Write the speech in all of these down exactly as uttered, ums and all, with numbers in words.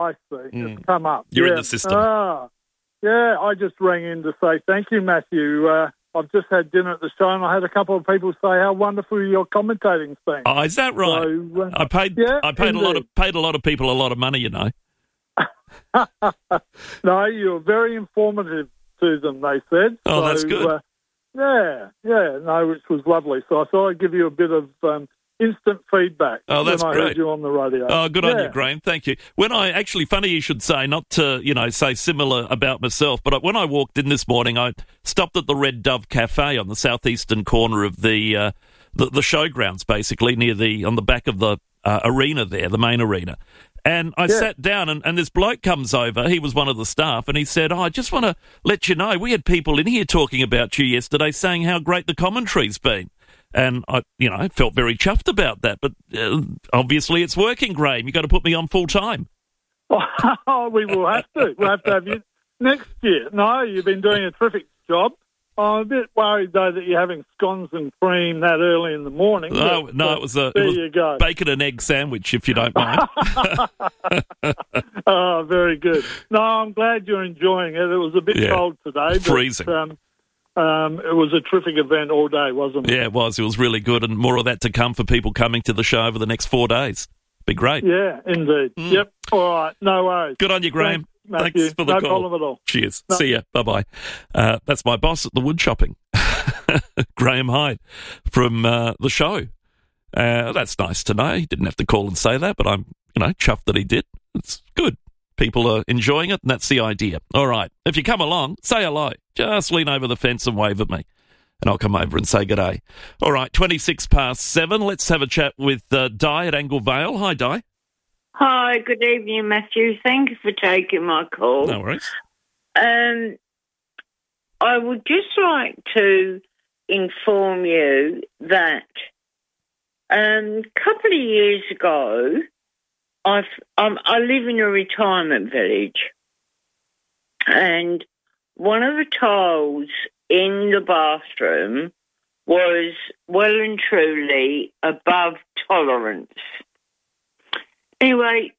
I see. Mm. It's come up. You're yeah. in the system. Ah, yeah, I just rang in to say thank you, Matthew. Uh, I've just had dinner at the show and I had a couple of people say how wonderful your commentating's been. Oh, is that right? So, uh, I paid. yeah, I paid indeed. a lot of paid a lot of people a lot of money. You know. No, you were very informative to them, they said. Oh, so, that's good. Uh, yeah, yeah, no, which was lovely. So I thought I'd give you a bit of um, instant feedback Oh, that's when I great. heard you on the radio. Oh, good on Yeah. you, Graham. Thank you. When I actually, funny you should say, not to you know say similar about myself, but when I walked in this morning, I stopped at the Red Dove Cafe on the southeastern corner of the uh, the, the showgrounds, basically near the on the back of the uh, arena there, the main arena. And I Yeah. sat down, and, and this bloke comes over. He was one of the staff, and he said, oh, I just want to let you know, we had people in here talking about you yesterday, saying how great the commentary's been. And I, you know, felt very chuffed about that. But uh, obviously it's working, Graham. You've got to put me on full time. Oh, we will have to. We'll have to have you next year. No, you've been doing a terrific job. I'm a bit worried, though, that you're having scones and cream that early in the morning. No, but, no, uh, it was a there it was you go. bacon and egg sandwich, if you don't mind. Oh, very good. No, I'm glad you're enjoying it. It was a bit Yeah. cold today. But, Freezing. Um, um, it was a terrific event all day, wasn't it? Yeah, it was. It was really good, and more of that to come for people coming to the show over the next four days. Be great. Yeah, indeed. Mm. Yep. All right. No worries. Good on you, Graham. Thanks, Matthew. Thanks for the no call. problem at all. Cheers. No. See ya. Bye-bye. Uh, that's my boss at the wood shopping, Graham Hyde, from uh, the show. Uh, that's nice to know. He didn't have to call and say that, but I'm, you know, chuffed that he did. It's good. People are enjoying it, and that's the idea. All right. If you come along, say hello. Just lean over the fence and wave at me, and I'll come over and say good day. All right, twenty-six past seven. Let's have a chat with uh, Di at Angle Vale. Hi, Di. Hi, good evening, Matthew. Thank you for taking my call. No worries. Um, I would just like to inform you that um, a couple of years ago, I've, um, I live in a retirement village, and one of the tiles in the bathroom was well and truly above tolerance. Anyway,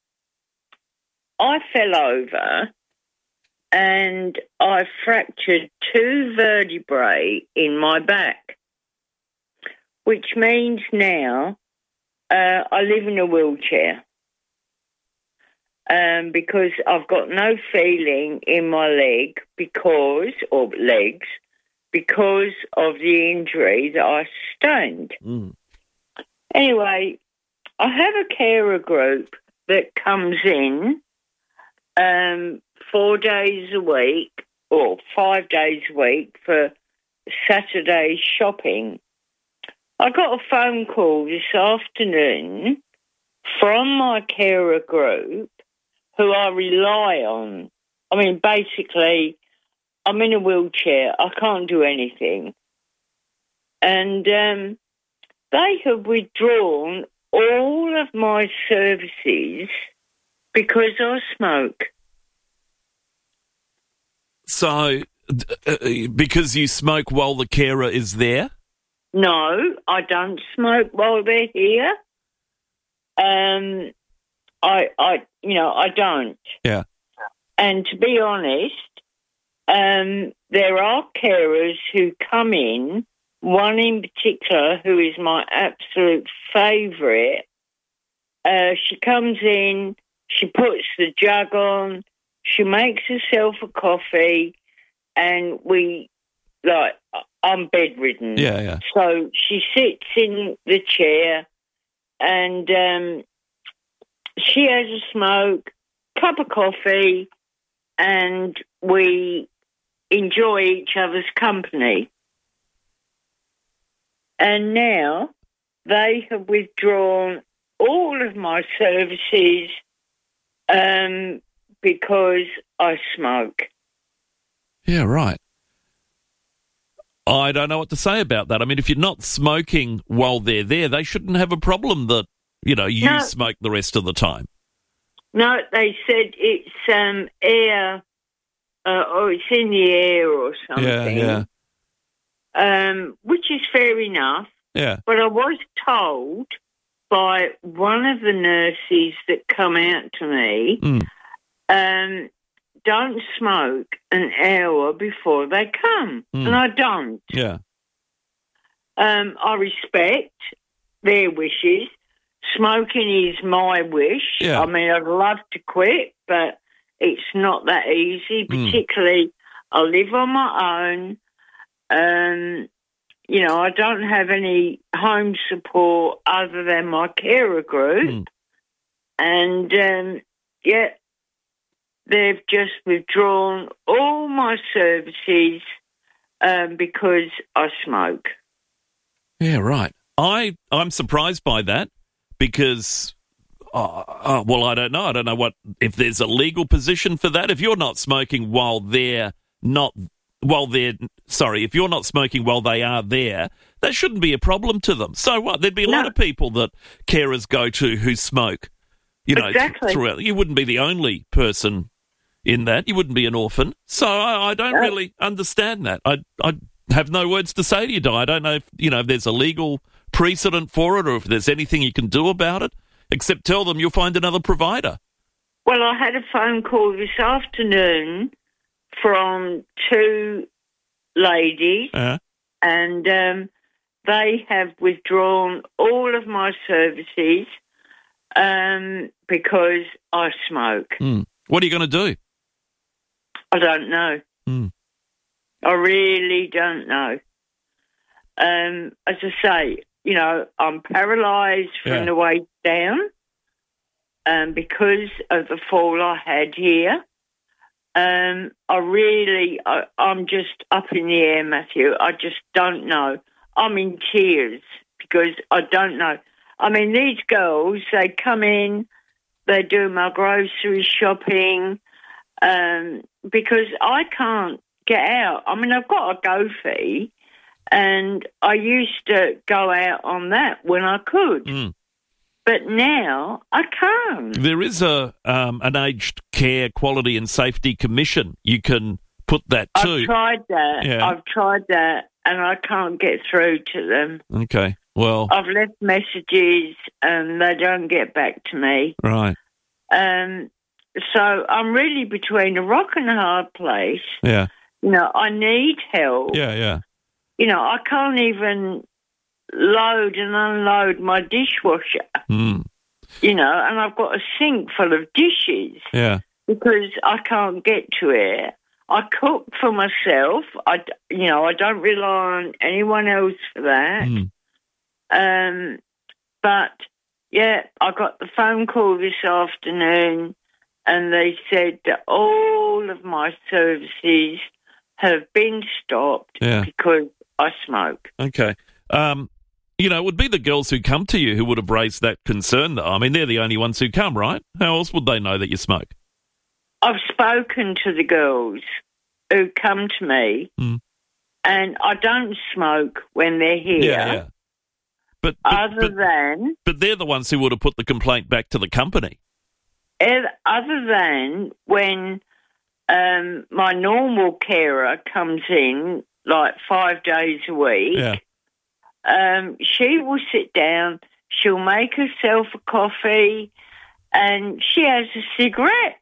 I fell over and I fractured two vertebrae in my back, which means now uh, I live in a wheelchair um, because I've got no feeling in my leg because, or legs, because of the injury that I sustained. Mm. Anyway, I have a carer group that comes in um, four days a week or five days a week for Saturday shopping. I got a phone call this afternoon from my carer group who I rely on. I mean, basically, I'm in a wheelchair. I can't do anything. And um, they have withdrawn all of my services because I smoke. So, uh, because you smoke while the carer is there? No, I don't smoke while they're here. Um, I, I, you know, I don't. Yeah. And to be honest, um, there are carers who come in. One in particular, who is my absolute favourite, uh, she comes in, she puts the jug on, she makes herself a coffee, and we, like, I'm bedridden. Yeah, yeah. So she sits in the chair and um, she has a smoke, cup of coffee, and we enjoy each other's company. And now they have withdrawn all of my services um, because I smoke. Yeah, right. I don't know what to say about that. I mean, if you're not smoking while they're there, they shouldn't have a problem that, you know, you No. smoke the rest of the time. No, they said it's um, air, uh, or it's in the air or something. Yeah, yeah. Um, which is fair enough. Yeah. But I was told by one of the nurses that come out to me, Mm. um, don't smoke an hour before they come. Mm. And I don't. Yeah. Um, I respect their wishes. Smoking is my wish. Yeah. I mean, I'd love to quit, but it's not that easy, Mm. particularly I live on my own. Um, you know, I don't have any home support other than my carer group. Mm. And, um, yeah, they've just withdrawn all my services um, because I smoke. Yeah, right. I, I'm surprised by that because, uh, uh, well, I don't know. I don't know what if there's a legal position for that. If you're not smoking while they're not, while they're, sorry, if you're not smoking while they are there, that shouldn't be a problem to them. So what? There'd be a No. lot of people that carers go to who smoke. You know, Exactly. throughout. You wouldn't be the only person in that. You wouldn't be an orphan. So I, I don't No. really understand that. I, I have no words to say to you, Di. I don't know if, you know, if there's a legal precedent for it or if there's anything you can do about it, except tell them you'll find another provider. Well, I had a phone call this afternoon from two ladies, Uh, and um, they have withdrawn all of my services um, because I smoke. mm. What are you going to do? I don't know. Mm. I really don't know. Um, as I say, you know, I'm paralysed from Yeah. the waist down um, because of the fall I had here. Um, I really, I, I'm just up in the air, Matthew. I just don't know. I'm in tears because I don't know. I mean, these girls, they come in, they do my grocery shopping, um, because I can't get out. I mean, I've got a go fee, and I used to go out on that when I could. Mm. But now I can't. There is a um, an aged care quality and safety commission. You can put that to. I've tried that. Yeah. I've tried that, and I can't get through to them. Okay. Well, I've left messages, and they don't get back to me. right. Um, so I'm really between a rock and a hard place. Yeah. You know, I need help. Yeah, yeah. You know, I can't even load and unload my dishwasher, Mm. you know, and I've got a sink full of dishes Yeah. because I can't get to it. I cook for myself. I, you know, I don't rely on anyone else for that. Mm. Um, but, yeah, I got the phone call this afternoon and they said that all of my services have been stopped Yeah. because I smoke. Okay. Um, you know, it would be the girls who come to you who would have raised that concern, though. I mean, they're the only ones who come, right? How else would they know that you smoke? I've spoken to the girls who come to me, Mm. and I don't smoke when they're here, Yeah, yeah. But but, other but, than but they're the ones who would have put the complaint back to the company. other than when um, my normal carer comes in, like five days a week. Yeah. Um, she will sit down, she'll make herself a coffee, and she has a cigarette.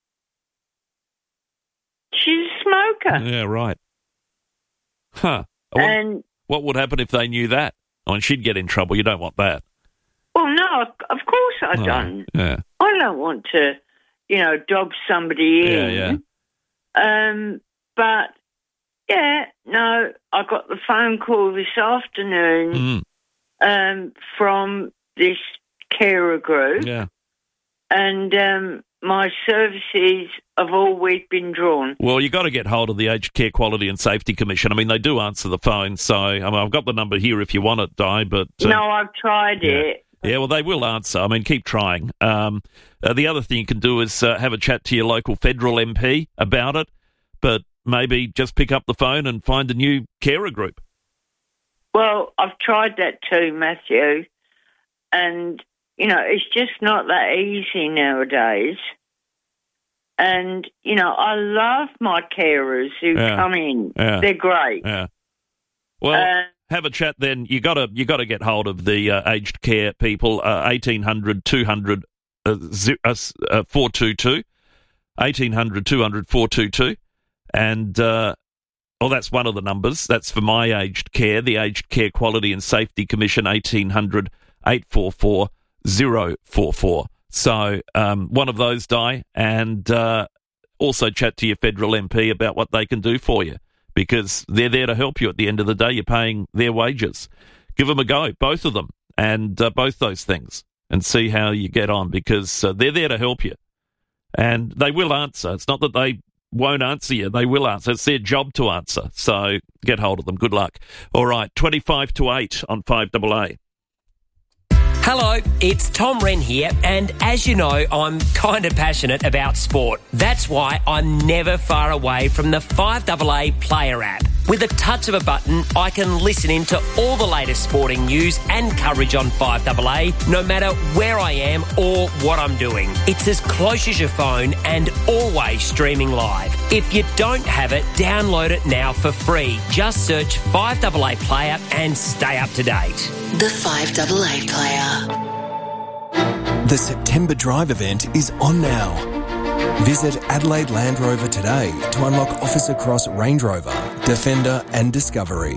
She's a smoker. Yeah, right. Huh. I wonder And, what would happen if they knew that? I mean, she'd get in trouble. You don't want that. well, no, of course I No. don't. Yeah. I don't want to, you know, dob somebody Yeah, in. Um, but, yeah, no, I got the phone call this afternoon Mm. um, from this carer group, Yeah. and um, my services have always been drawn. Well, you got to get hold of the Aged Care Quality and Safety Commission. I mean, they do answer the phone, so I mean, I've got the number here if you want it, Di. But uh, No, I've tried yeah. it. yeah, well, they will answer. I mean, keep trying. Um, uh, the other thing you can do is uh, have a chat to your local federal M P about it, but maybe just pick up the phone and find a new carer group. Well, I've tried that too, Matthew, and, you know, it's just not that easy nowadays. And, you know, I love my carers who Yeah. come in. Yeah. They're great. Yeah. Well, Uh, have a chat then. You got to you got to get hold of the uh, aged care people. Uh, eighteen hundred two hundred four two two, eighteen hundred two hundred four two two, and uh, well, that's one of the numbers. That's for My Aged Care, the Aged Care Quality and Safety Commission, eighteen hundred eight four four zero four four. So um, one of those, Di, and uh, also chat to your federal M P about what they can do for you, because they're there to help you at the end of the day. You're paying their wages. Give them a go, both of them, and uh, both those things, and see how you get on, because uh, they're there to help you. And they will answer. It's not that they won't answer you. They will answer. It's their job to answer. So get hold of them. Good luck. All right, twenty-five to eight on five A A. Hello, it's Tom Wren here, and as you know, I'm kind of passionate about sport. That's why I'm never far away from the five A A Player app. With a touch of a button, I can listen in to all the latest sporting news and coverage on five A A, no matter where I am or what I'm doing. It's as close as your phone and always streaming live. If you don't have it, download it now for free. Just search five A A Player and stay up to date. The five A A Player. The September Drive event is on now. Visit Adelaide Land Rover today to unlock offers across Range Rover, Defender and Discovery.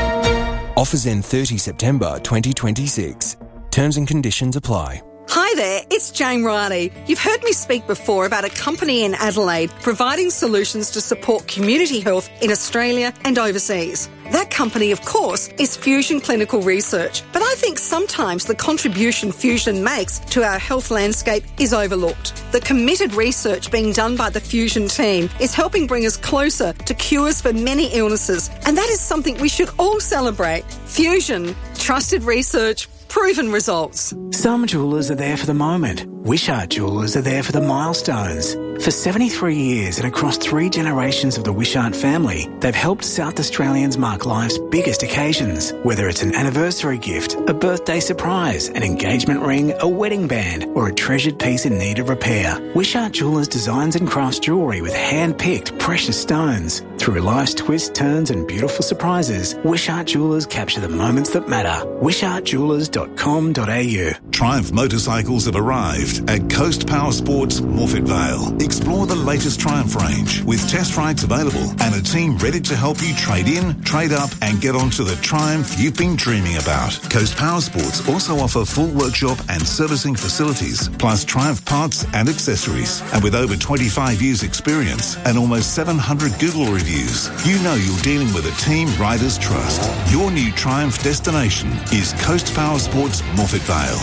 Offers end thirtieth September twenty twenty-six. Terms and conditions apply. Hi there, it's Jane Riley. You've heard me speak before about a company in Adelaide providing solutions to support community health in Australia and overseas. That company, of course, is Fusion Clinical Research, but I think sometimes the contribution Fusion makes to our health landscape is overlooked. The committed research being done by the Fusion team is helping bring us closer to cures for many illnesses, and that is something we should all celebrate. Fusion, trusted research, proven results. Some jewellers are there for the moment. Wishart Jewellers are there for the milestones. For seventy-three years and across three generations of the Wishart family, they've helped South Australians mark life's biggest occasions. Whether it's an anniversary gift, a birthday surprise, an engagement ring, a wedding band, or a treasured piece in need of repair, Wishart Jewellers designs and crafts jewellery with hand-picked precious stones. Through life's twists, turns and beautiful surprises, Wishart Jewellers capture the moments that matter. wishart jewellers dot com dot a u. Triumph motorcycles have arrived at Coast Power Sports, Morphett Vale. Explore the latest Triumph range with test rides available and a team ready to help you trade in, trade up and get onto the Triumph you've been dreaming about. Coast Power Sports also offer full workshop and servicing facilities, plus Triumph parts and accessories. And with over twenty-five years experience and almost seven hundred Google reviews, you know you're dealing with a team riders trust. Your new Triumph destination is Coast Power Sports, Morphett Vale.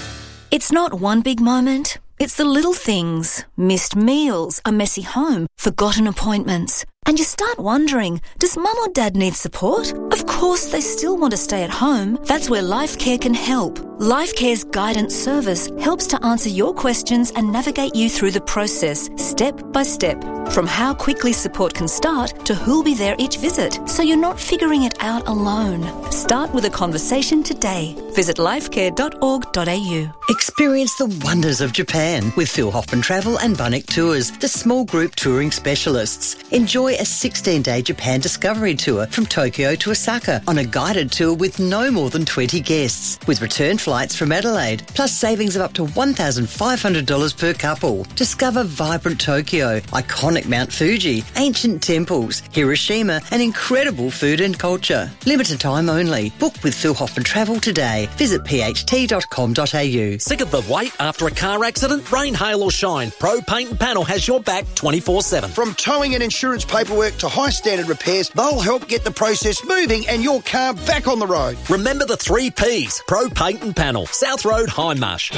It's not one big moment. It's the little things. Missed meals, a messy home, forgotten appointments. And you start wondering, does mum or dad need support? Of course they still want to stay at home. That's where LifeCare can help. LifeCare's guidance service helps to answer your questions and navigate you through the process, step by step. From how quickly support can start to who'll be there each visit, so you're not figuring it out alone. Start with a conversation today. Visit lifecare dot org dot a u. Experience the wonders of Japan with Phil Hoffman Travel and Bunnik Tours, the small group touring specialists. Enjoy a sixteen-day Japan discovery tour from Tokyo to Osaka on a guided tour with no more than twenty guests, with return flights from Adelaide, plus savings of up to one thousand five hundred dollars per couple. Discover vibrant Tokyo, iconic Mount Fuji, ancient temples, Hiroshima, and incredible food and culture. Limited time only. Book with Phil Hoffman Travel today. Visit p h t dot com dot a u. Sick of the wait after a car accident? Rain, hail or shine, Pro Paint and Panel has your back twenty-four seven. From towing and insurance paperwork to high standard repairs, they'll help get the process moving and your car back on the road. Remember the three P's. Pro Paint and Panel. South Road, Hindmarsh.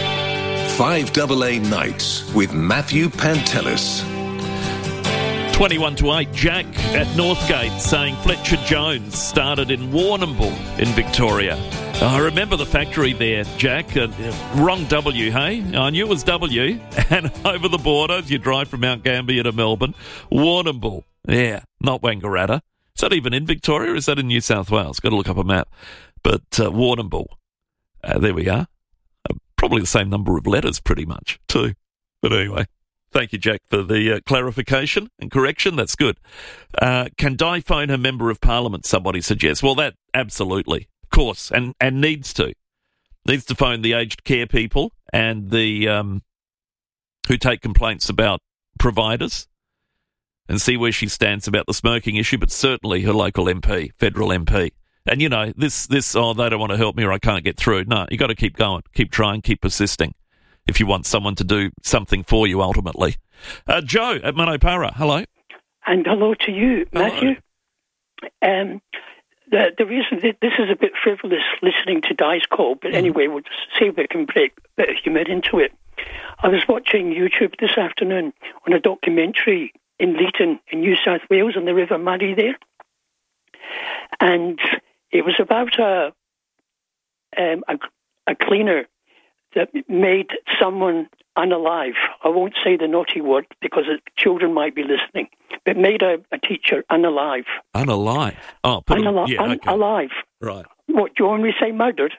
five A A Nights with Matthew Pantelis. twenty-one to eight, Jack at Northgate saying Fletcher Jones started in Warrnambool in Victoria. I remember the factory there, Jack. Uh, wrong W, hey? I knew it was W. And over the border, as you drive from Mount Gambier to Melbourne, Warrnambool. Yeah, not Wangaratta. Is that even in Victoria or is that in New South Wales? Got to look up a map. But uh, Warrnambool. Uh, there we are. Uh, probably the same number of letters pretty much, too. But anyway, Thank you, Jack, for the uh, clarification and correction. That's good. Uh, can Di phone her Member of Parliament, somebody suggests? Well, that absolutely, of course, and, and needs to. Needs to phone the aged care people and the um, who take complaints about providers and see where she stands about the smoking issue, but certainly her local M P, federal M P. And, you know, this, this oh, they don't want to help me or I can't get through. No, you got to keep going, keep trying, keep persisting if you want someone to do something for you ultimately. Uh, Joe at Manopara, hello. And hello to you, Matthew. Hello. Um, the, the reason that this is a bit frivolous listening to Di's call, but anyway, we'll just see if we can break a bit of humour into it. I was watching YouTube this afternoon on a documentary in Leeton in New South Wales on the River Murray there. And it was about a, um, a, a cleaner that made someone unalive. I won't say the naughty word because it, children might be listening, but made a, a teacher unalive. Unalive? Oh, put Unali- a, yeah, un- okay. Alive. Right. What, do you want me to say murdered?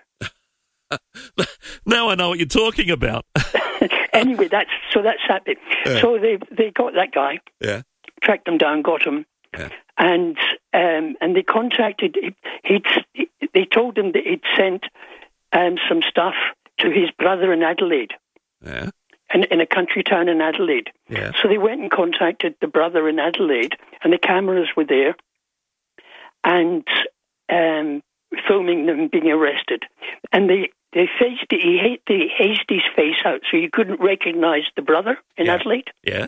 Now I know what you're talking about. Anyway, that's so that's happening. Yeah. So they they got that guy, yeah, tracked him down, got him, yeah. and um, and they contacted. He'd they told him that he'd sent um, some stuff to his brother in Adelaide, yeah, in, in a country town in Adelaide. Yeah. So they went and contacted the brother in Adelaide, and the cameras were there, and um, filming them being arrested, and they. They faced he they hazed his face out so you couldn't recognise the brother in yeah. Adelaide. Yeah.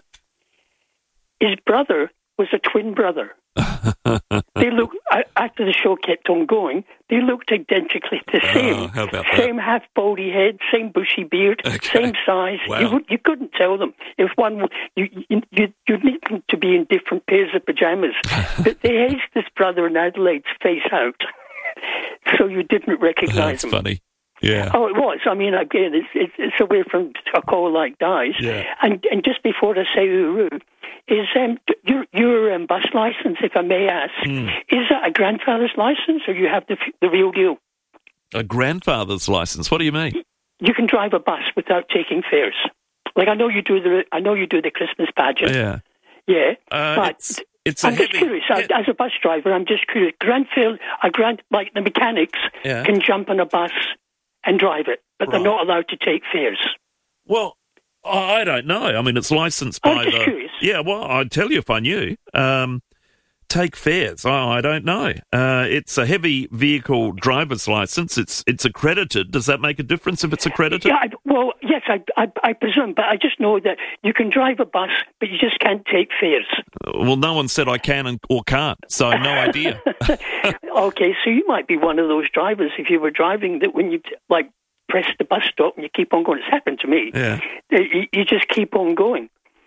His brother was a twin brother. They look after the show kept on going. They looked identically the same. Oh, how about that? Same half baldy head, same bushy beard, okay. same size. Wow. You would, you couldn't tell them if one you you you you'd need them to be in different pairs of pajamas. But they hazed this brother in Adelaide's face out, so you didn't recognise That's him. Funny. Yeah. Oh, it was. I mean, again, it's it's, it's away from a call like Di's. Yeah. And and just before I say Uru, is um, your your um, bus license, if I may ask, mm. is that a grandfather's license, or you have the the real deal? A grandfather's license? What do you mean? You can drive a bus without taking fares. Like I know you do the I know you do the Christmas pageant. Yeah. Yeah. Uh, but it's, it's a I'm heavy, just curious. Yeah. As a bus driver, I'm just curious. Grandfather, a grand like the mechanics yeah. can jump on a bus and drive it, but right. they're not allowed to take fares. Well, I don't know. I mean, it's licensed by I'm just the... curious. Yeah, well, I'd tell you if I knew. Um, take fares. Oh, I don't know. Uh, it's a heavy vehicle driver's license. It's it's accredited. Does that make a difference if it's accredited? Yeah, I, well, yes, I, I, I presume, but I just know that you can drive a bus, but you just can't take fares. Well, no one said I can and, or can't, so no idea. Okay, so you might be one of those drivers if you were driving that when you, like, press the bus stop and you keep on going. It's happened to me. Yeah. You, you just keep on going.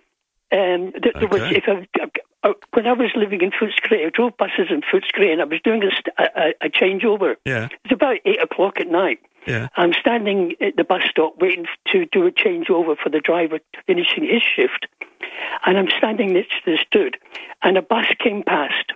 Um, there, there was, Okay. if I, uh, when I was living in Footscray, I drove buses in Footscray and I was doing a, st- a, a changeover. Yeah. It's about eight o'clock at night. Yeah. I'm standing at the bus stop waiting to do a changeover for the driver finishing his shift. And I'm standing next to the stood, and a bus came past.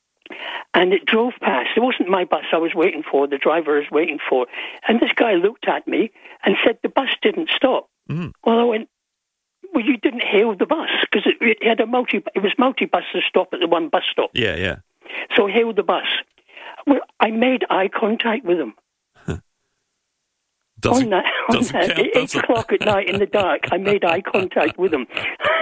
And it drove past. It wasn't my bus I was waiting for, the driver was waiting for. And this guy looked at me and said the bus didn't stop. Mm. Well, I went, well, you didn't hail the bus, because it, it had a multi, it was multi-buses stop at the one bus stop. Yeah, yeah. So I hailed the bus. Well, I made eye contact with him. Doesn't, on that, on doesn't that count, at eight does it? o'clock at night in the dark, I made eye contact with him.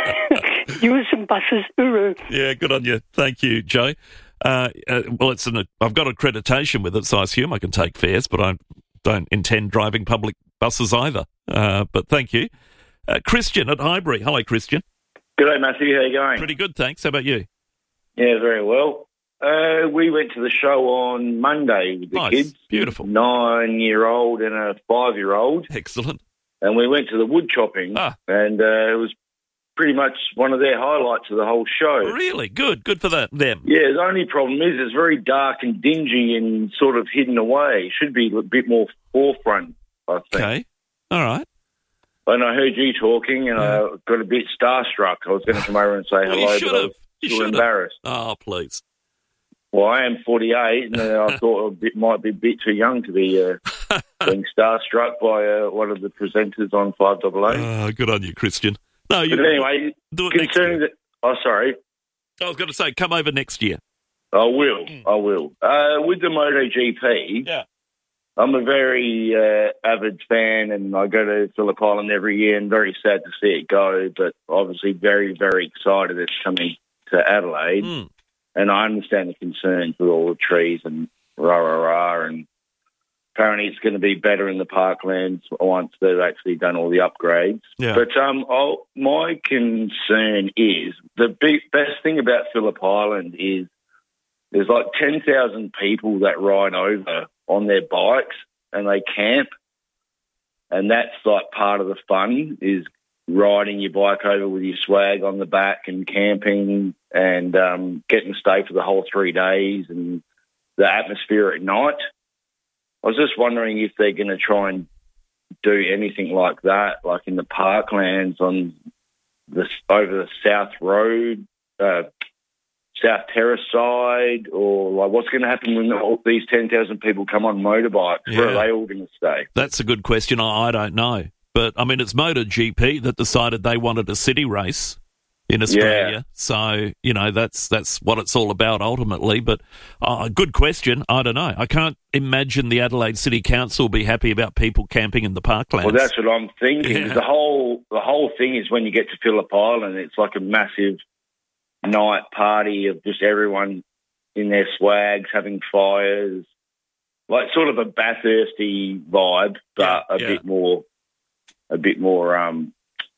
Using buses, uru. Yeah, good on you. Thank you, Joe. Uh, uh, well, it's an, I've got accreditation with it, so I assume I can take fares, but I don't intend driving public buses either. Uh, but thank you. Uh, Christian at Highbury. Hello, Christian. Good day, Matthew. How you going? Pretty good, thanks. How about you? Yeah, very well. Uh, we went to the show on Monday with the Nice. kids. Beautiful. Nine-year-old and a five-year-old. Excellent. And we went to the wood chopping, Ah. and uh, it was pretty much one of their highlights of the whole show. Really? Good. Good for that, them. Yeah, the only problem is it's very dark and dingy and sort of hidden away. It should be a bit more forefront, I think. Okay. All right. And I heard you talking, and I got a bit starstruck. I was going to come over and say Well, you hello, should but I have. was You still should have. embarrassed. Oh, please. Well, I am forty-eight, and uh, I thought it might be a bit too young to be uh, being starstruck by uh, one of the presenters on five double A. Oh, good on you, Christian. No, you but anyway, do it next concerning year. that. Oh, sorry. I was going to say, come over next year. I will. I will. Uh, with the MotoGP, yeah. I'm a very uh, avid fan, and I go to Phillip Island every year, and very sad to see it go, but obviously very, very excited it's coming to Adelaide. Mm. And I understand the concerns with all the trees and rah, rah, rah, and apparently it's going to be better in the parklands once they've actually done all the upgrades. Yeah. But um, I'll, my concern is the big, best thing about Phillip Island is there's like ten thousand people that ride over on their bikes and they camp. And that's like part of the fun is riding your bike over with your swag on the back and camping and um, getting to stay for the whole three days and the atmosphere at night. I was just wondering if they're going to try and do anything like that, like in the parklands on the over the South Road, uh, South Terrace side, or like what's going to happen when all these ten thousand people come on motorbikes? Yeah. Where are they all going to stay? That's a good question. I, I don't know. But, I mean, it's MotoGP that decided they wanted a city race in Australia. Yeah. So, you know, that's that's what it's all about ultimately. But uh, good question. I don't know. I can't imagine the Adelaide City Council will be happy about people camping in the parklands. Well, that's what I'm thinking. Yeah. The whole the whole thing is when you get to Phillip Island, it's like a massive night party of just everyone in their swags having fires, like sort of a Bathursty vibe, but Yeah, a yeah. bit more, a bit more um,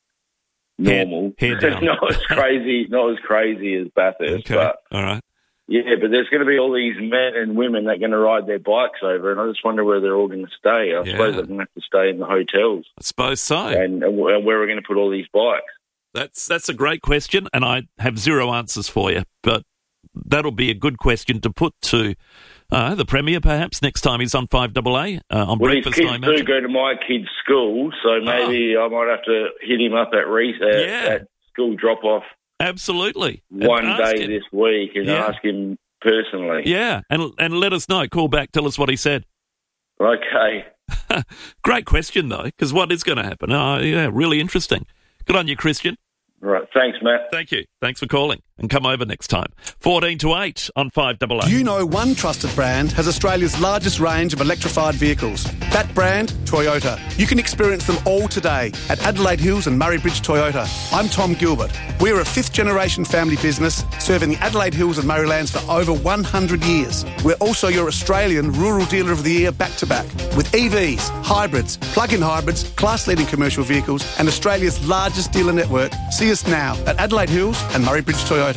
normal. Hair- hair down. Not as crazy, not as crazy as Bathurst, Okay. but All right. yeah. But there's going to be all these men and women that are going to ride their bikes over, and I just wonder where they're all going to stay. I Yeah. suppose they're going to have to stay in the hotels, I suppose so. and, and where we're going to put all these bikes. That's that's a great question, and I have zero answers for you. But that'll be a good question to put to uh, the Premier, perhaps, next time he's on five double A uh, on Well, his breakfast. I kids do imagine. go to my kid's school, so maybe I might have to hit him up at re- uh, Yeah. at school drop-off Absolutely. And one ask day him. this week and Yeah. ask him personally. Yeah, and and let us know. Call back, tell us what he said. Okay. Great question, though, because what is going to happen? Oh, yeah, really interesting. Good on you, Christian. Right. Thanks, Matt. Thank you. Thanks for calling. And come over next time. fourteen to eight on five double A. Do you know one trusted brand has Australia's largest range of electrified vehicles? That brand, Toyota. You can experience them all today at Adelaide Hills and Murray Bridge Toyota. I'm Tom Gilbert. We're a fifth-generation family business serving the Adelaide Hills and Murraylands for over one hundred years. We're also your Australian Rural Dealer of the Year back-to-back with E Vs, hybrids, plug-in hybrids, class-leading commercial vehicles and Australia's largest dealer network. See us now at Adelaide Hills and Murray Bridge Toyota.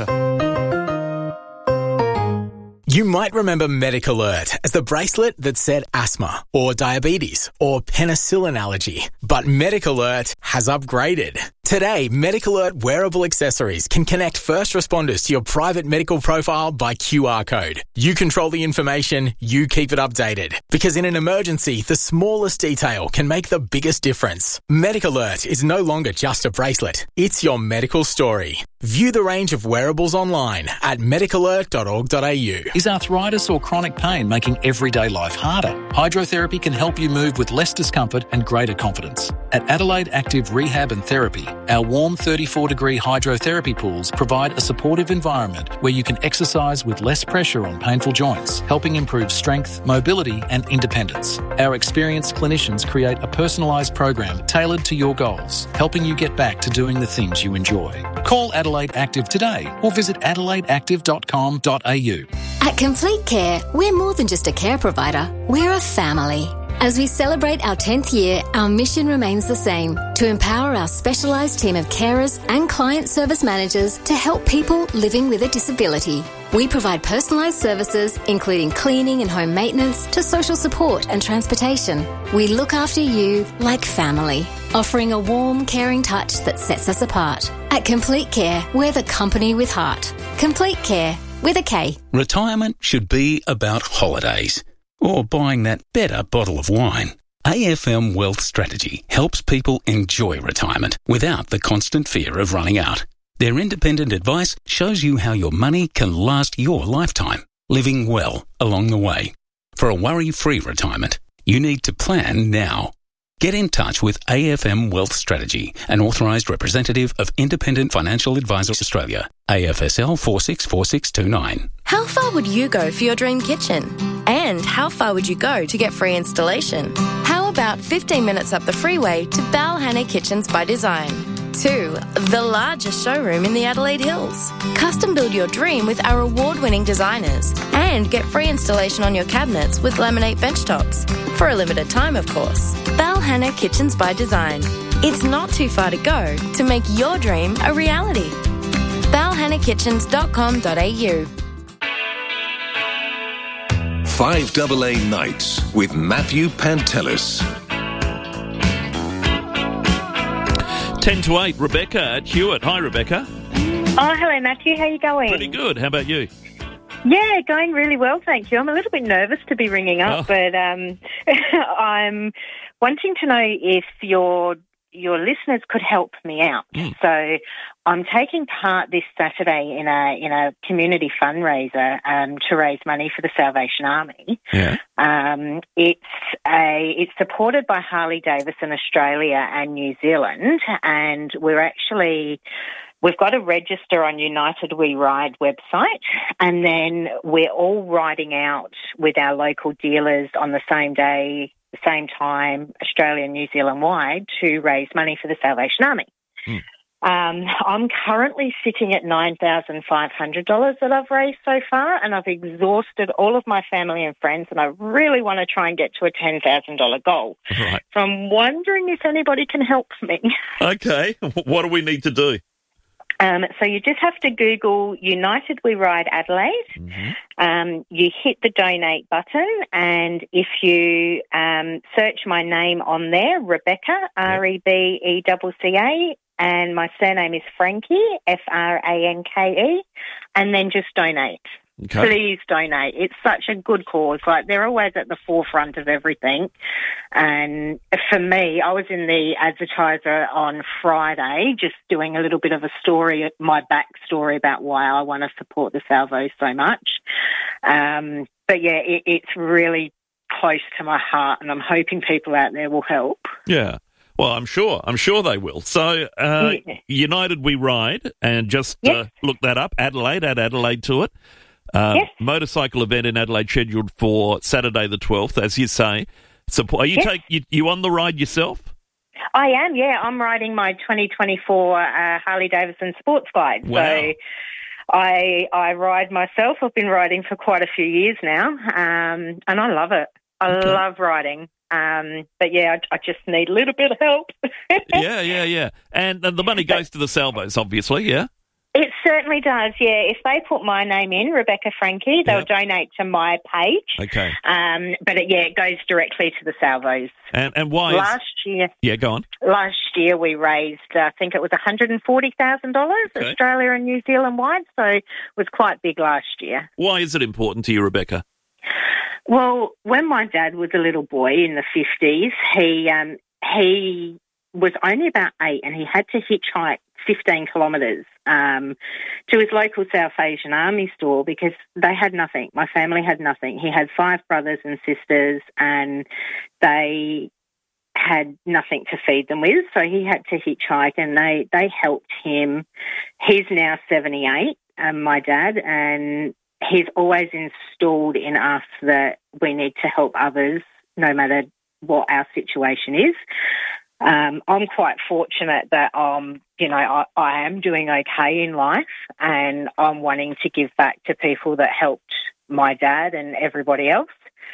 You might remember MedicAlert as the bracelet that said asthma or diabetes or penicillin allergy. But MedicAlert has upgraded. Today, MedicAlert wearable accessories can connect first responders to your private medical profile by Q R code. You control the information, you keep it updated. Because in an emergency, the smallest detail can make the biggest difference. MedicAlert is no longer just a bracelet. It's your medical story. View the range of wearables online at medic alert dot org dot a u. Is arthritis or chronic pain making everyday life harder? Hydrotherapy can help you move with less discomfort and greater confidence. At Adelaide Active Rehab and Therapy, our warm thirty-four degree hydrotherapy pools provide a supportive environment where you can exercise with less pressure on painful joints, helping improve strength, mobility and independence. Our experienced clinicians create a personalised program tailored to your goals, helping you get back to doing the things you enjoy. Call Adelaide Active today or visit adelaide active dot com dot a u. At Complete Care, we're more than just a care provider, we're a family. As we celebrate our tenth year, our mission remains the same, to empower our specialised team of carers and client service managers to help people living with a disability. We provide personalised services, including cleaning and home maintenance, to social support and transportation. We look after you like family, offering a warm, caring touch that sets us apart. At Complete Care, we're the company with heart. Complete Care, with a K. Retirement should be about holidays or buying that better bottle of wine. A F M Wealth Strategy helps people enjoy retirement without the constant fear of running out. Their independent advice shows you how your money can last your lifetime, living well along the way. For a worry-free retirement, you need to plan now. Get in touch with A F M Wealth Strategy, an authorised representative of Independent Financial Advisors Australia, A F S L four six four six two nine. How far would you go for your dream kitchen? And how far would you go to get free installation? How about fifteen minutes up the freeway to Balhanna Kitchens by Design? Two, the largest showroom in the Adelaide Hills. Custom build your dream with our award-winning designers and get free installation on your cabinets with laminate benchtops. For a limited time, of course. Balhanna Kitchens by Design. It's not too far to go to make your dream a reality. balhanna kitchens dot com dot a u. five double A Nights with Matthew Pantelis. ten to eight, Rebecca at Hewitt. Hi, Rebecca. Oh, hello, Matthew. How are you going? Pretty good. How about you? Yeah, going really well, thank you. I'm a little bit nervous to be ringing up, Oh. but um, I'm wanting to know if your your listeners could help me out. Mm. So I'm taking part this Saturday in a in a community fundraiser um, to raise money for the Salvation Army. Yeah. Um, it's a it's supported by Harley Davidson Australia and New Zealand, and we're actually we've got to register on United We Ride website, and then we're all riding out with our local dealers on the same day, the same time, Australia and New Zealand wide, to raise money for the Salvation Army. Mm. Um, I'm currently sitting at nine thousand five hundred dollars that I've raised so far, and I've exhausted all of my family and friends, and I really want to try and get to a ten thousand dollars goal. Right. So I'm wondering if anybody can help me. Okay. What do we need to do? Um, so you just have to Google United We Ride Adelaide. Mm-hmm. Um, you hit the donate button, and if you um, search my name on there, Rebecca, R E B E C C A, and my surname is Frankie, F R A N K E, and then just donate. Okay. Please donate. It's such a good cause. Like, they're always at the forefront of everything. And for me, I was in the Advertiser on Friday just doing a little bit of a story, my backstory about why I want to support the Salvos so much. Um, but, yeah, it, it's really close to my heart, and I'm hoping people out there will help. Yeah. Well, I'm sure. I'm sure they will. So, uh, Yeah. United We Ride, and just Yes. uh, look that up. Adelaide, add Adelaide to it. Um, Yes. Motorcycle event in Adelaide scheduled for Saturday the twelfth, as you say. So, are you Yes. take you, you on the ride yourself? I am, yeah. I'm riding my twenty twenty-four uh, Harley Davidson Sports Glide. Wow. So I I ride myself. I've been riding for quite a few years now, um, and I love it. I Okay. love riding. Um, but, yeah, I, I just need a little bit of help. yeah, yeah, yeah. And, and the money goes to the Salvos, obviously, yeah? It certainly does, yeah. If they put my name in, Rebecca Frankie, they'll Yep. donate to my page. Okay. Um, but, it, yeah, it goes directly to the Salvos. And and why is... Last year... Yeah, go on. Last year we raised, uh, I think it was one hundred forty thousand dollars, Okay. Australia and New Zealand wide, so it was quite big last year. Why is it important to you, Rebecca? Well, when my dad was a little boy in the fifties, he um, he was only about eight, and he had to hitchhike fifteen kilometres um, to his local South Asian Army store because they had nothing. My family had nothing. He had five brothers and sisters, and they had nothing to feed them with, so he had to hitchhike, and they, they helped him. He's now seventy-eight, um, my dad, and he's always installed in us that we need to help others no matter what our situation is. Um, I'm quite fortunate that, um, you know, I, I am doing okay in life, and I'm wanting to give back to people that helped my dad and everybody else.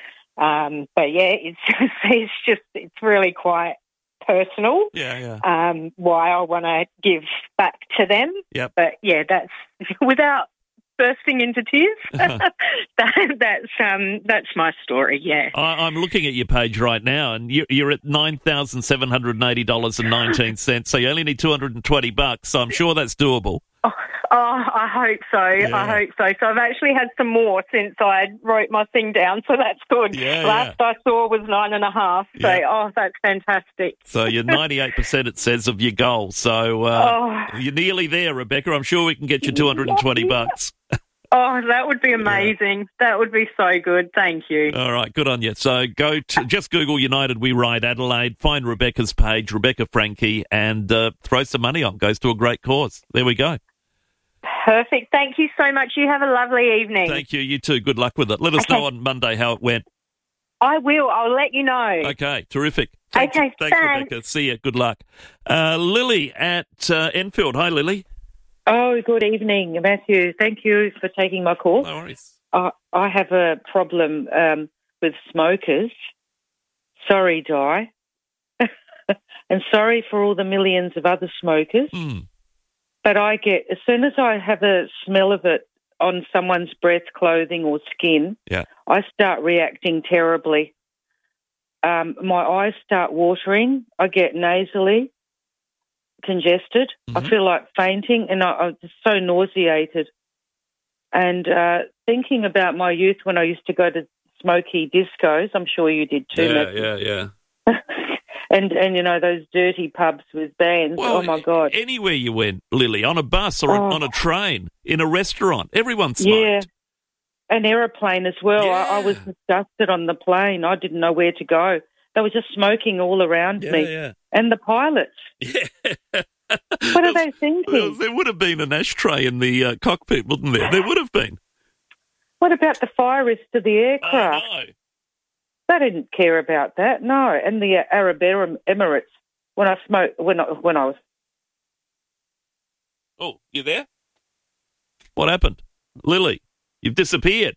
Um, but, yeah, it's, it's just, it's really quite personal. Yeah, yeah. Um, why I want to give back to them. Yep. But, yeah, that's without bursting into tears. that, that's um, that's my story. Yeah. I, I'm looking at your page right now, and you're, you're at nine thousand seven hundred and eighty dollars and nineteen cents. So you only need two hundred and twenty bucks. So I'm sure that's doable. Oh, oh I hope so. Yeah. I hope so. So I've actually had some more since I wrote my thing down. So that's good. Yeah, Last I saw was nine and a half. So Yeah. oh, that's fantastic. So you're ninety-eight percent, it says, of your goal. So uh, Oh. you're nearly there, Rebecca. I'm sure we can get you two hundred and twenty bucks. Oh, that would be amazing. That would be so good. Thank you. All right, good on you. So go to just Google United We Ride Adelaide, find Rebecca's page, Rebecca Frankie, and uh, throw some money on. Goes to a great cause. There we go. Perfect. Thank you so much. You have a lovely evening. Thank you. You too. Good luck with it. Let us Okay. know on Monday how it went. I will. I'll let you know. Okay, terrific. Okay, Thanks, thanks. Rebecca. See you. Good luck. Uh, Lily at uh, Enfield. Hi, Lily. Oh, good evening, Matthew. Thank you for taking my call. No worries. I, I have a problem um, with smokers. Sorry, Di. And sorry for all the millions of other smokers. Mm. But I get, as soon as I have a smell of it on someone's breath, clothing or skin, Yeah. I start reacting terribly. Um, my eyes start watering. I get nasally, congested. Mm-hmm. I feel like fainting, and I, I'm just so nauseated. And uh, thinking about my youth when I used to go to smoky discos, I'm sure you did too, Yeah, Matthew. yeah, yeah. And, and, you know, those dirty pubs with bands. Well, oh, my God. Anywhere you went, Lily, on a bus or Oh. on a train, in a restaurant, everyone smoked. Yeah. An aeroplane as well. Yeah. I, I was disgusted on the plane. I didn't know where to go. They were just smoking all around Yeah, me. yeah. And the pilots. What are they thinking? Well, there would have been an ashtray in the uh, cockpit, wouldn't there? There would have been. What about the fire risk to the aircraft? Oh, no. They didn't care about that, no. And the Arab Emirates, when I smoked, when I, when I was... Oh, you there? What happened? Lily, you've disappeared.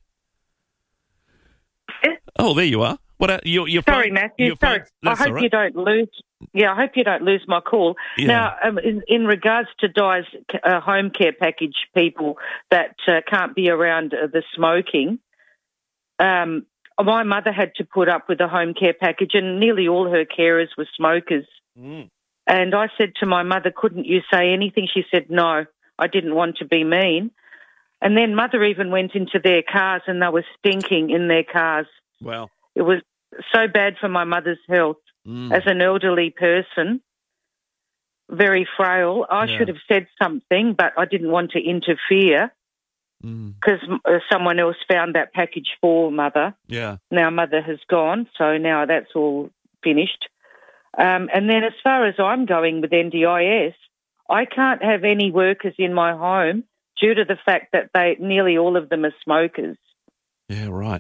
Oh, there you are. What? ha- Your, your Sorry, phone, Matthew. your Sorry. phone- I that's hope all right. you don't lose... Yeah, I hope you don't lose my call. Yeah. Now, um, in, in regards to Di's uh, home care package people that uh, can't be around uh, the smoking, um, my mother had to put up with a home care package, and nearly all her carers were smokers. Mm. And I said to my mother, couldn't you say anything? She said, no, I didn't want to be mean. And then Mother even went into their cars, and they were stinking in their cars. Well, It was so bad for my mother's health. Mm. As an elderly person, very frail, I Yeah. should have said something, but I didn't want to interfere Mm. because uh, someone else found that package for Mother. yeah. Now Mother has gone, so now that's all finished. Um, and then as far as I'm going with N D I S, I can't have any workers in my home due to the fact that they nearly all of them are smokers. Yeah, right.